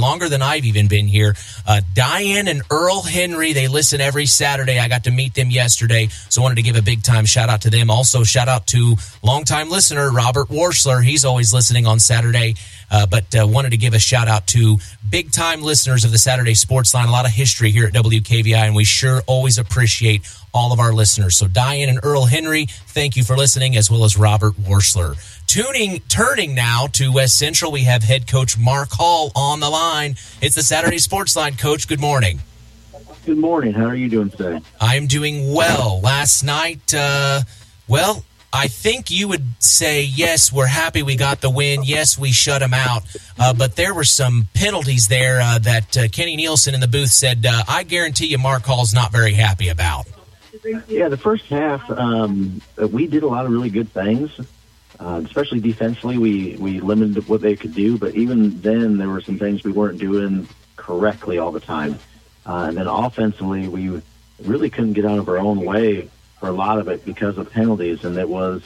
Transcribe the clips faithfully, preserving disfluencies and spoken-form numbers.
longer than I've even been here. Uh, Diane and Earl Henry, they listen every Saturday. I got to meet them yesterday, so I wanted to give a big-time shout-out to them. Also, shout-out to longtime listener Robert Warshler. He's always listening on Saturday, uh, but uh, wanted to give a shout-out to big-time listeners of the Saturday Sports Line. A lot of history here at W K V I, and we sure always appreciate all of our listeners. So Diane and Earl Henry, thank you for listening, as well as Robert Warshler. Tuning, turning now to West Central, we have head coach Mark Hall on the line. It's the Saturday Sports Line. Coach, good morning. Good morning. How are you doing today? I'm doing well. Last night, uh, well, I think you would say, yes, we're happy we got the win. Yes, we shut them out. Uh, but there were some penalties there uh, that uh, Kenny Nielsen in the booth said, uh, I guarantee you Mark Hall's not very happy about. Yeah, the first half, um, we did a lot of really good things, uh, especially defensively. We, we limited what they could do, but even then there were some things we weren't doing correctly all the time. Uh, and then offensively, we really couldn't get out of our own way for a lot of it because of penalties, and it was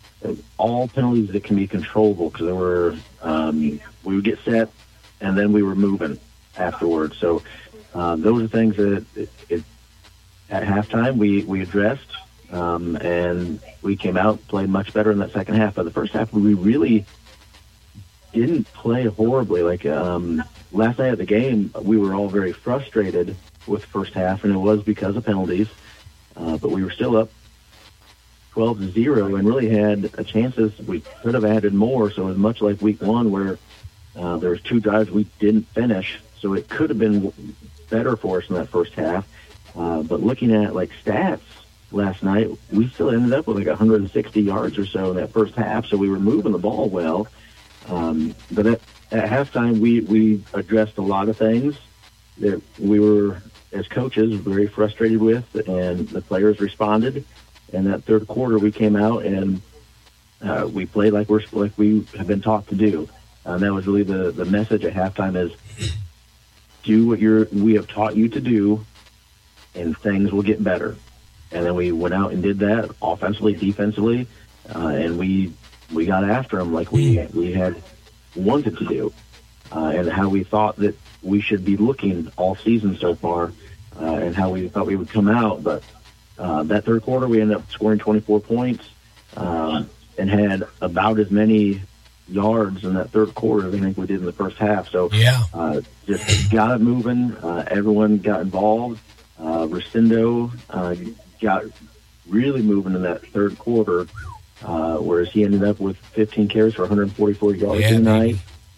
all penalties that can be controllable because there were um, we would get set, and then we were moving afterwards. So uh, those are things that it, it, at halftime we, we addressed, um, and we came out, played much better in that second half. But the first half, we really didn't play horribly. Like um, last night at the game, we were all very frustrated with the first half, and it was because of penalties. Uh, but we were still up twelve to zero and really had a chances. We could have added more. So it was much like week one where uh, there was two drives we didn't finish. So it could have been better for us in that first half. Uh, but looking at like stats last night, we still ended up with like one hundred sixty yards or so in that first half. So we were moving the ball well. Um, but at, at halftime, we, we addressed a lot of things that we were, as coaches, very frustrated with, and the players responded. And that third quarter, we came out and uh, we played like we're like we have been taught to do. And uh, that was really the, the message at halftime: is do what you're we have taught you to do, and things will get better. And then we went out and did that offensively, defensively, uh, and we we got after them like we we had wanted to do, uh, and how we thought that we should be looking all season so far. Uh, and how we thought we would come out. But uh, that third quarter, we ended up scoring twenty-four points um, and had about as many yards in that third quarter as I think we did in the first half. So yeah, uh, just got it moving. Uh, everyone got involved. Uh, Recindo uh, got really moving in that third quarter, uh, whereas he ended up with fifteen carries for one hundred forty-four yards yeah, tonight.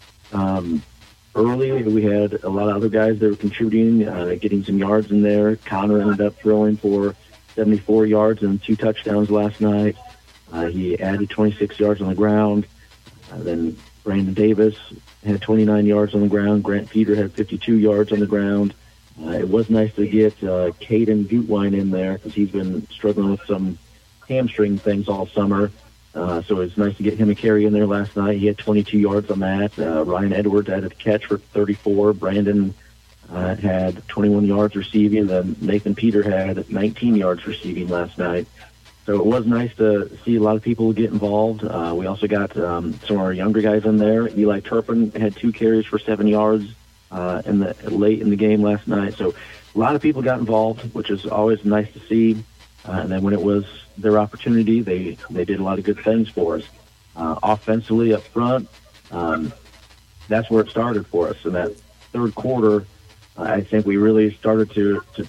Um, Early, we had a lot of other guys that were contributing, uh, getting some yards in there. Connor ended up throwing for seventy-four yards and two touchdowns last night. Uh, he added twenty-six yards on the ground. Uh, then Brandon Davis had twenty-nine yards on the ground. Grant Peter had fifty-two yards on the ground. Uh, it was nice to get uh, Caden Gutwine in there because he's been struggling with some hamstring things all summer. Uh, so it's nice to get him a carry in there last night. He had twenty-two yards on that. Uh, Ryan Edwards had a catch for thirty-four. Brandon uh, had twenty-one yards receiving. Then Nathan Peter had nineteen yards receiving last night. So it was nice to see a lot of people get involved. Uh, we also got um, some of our younger guys in there. Eli Turpin had two carries for seven yards uh, in the late in the game last night. So a lot of people got involved, which is always nice to see. Uh, and then when it was their opportunity, they, they did a lot of good things for us. Uh, offensively up front, um, that's where it started for us. In that third quarter, uh, I think we really started to, to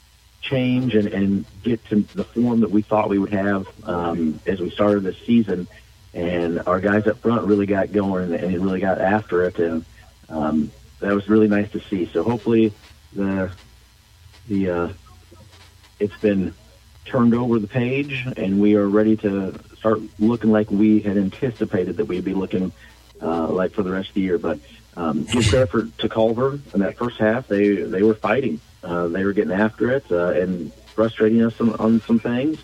change and, and get to the form that we thought we would have um, as we started this season. And our guys up front really got going and really got after it. And um, that was really nice to see. So hopefully the the uh, it's been turned over the page, and we are ready to start looking like we had anticipated that we'd be looking uh, like for the rest of the year. But um, give credit for, to Culver in that first half. They they were fighting. Uh, they were getting after it uh, and frustrating us on, on some things.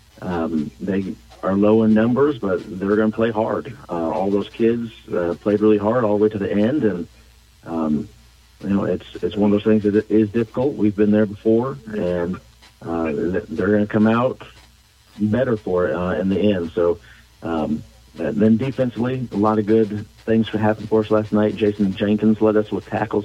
Um, they are low in numbers, but they're going to play hard. Uh, all those kids uh, played really hard all the way to the end, and um, you know it's it's one of those things that is difficult. We've been there before, and uh, they're going to come out better for it uh, in the end. So um, then defensively, a lot of good things happened for us last night. Jason Jenkins led us with tackles